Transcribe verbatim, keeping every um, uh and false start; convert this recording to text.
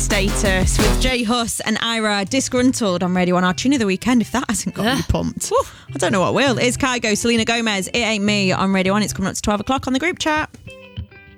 Status with Jay Huss and Ira, Disgruntled on Radio one. Our tune of the weekend, if that hasn't got Yeah. you pumped. Woo, I don't know what will. It's Kygo, Selena Gomez, It Ain't Me on Radio one. It's coming up to twelve o'clock on the group chat.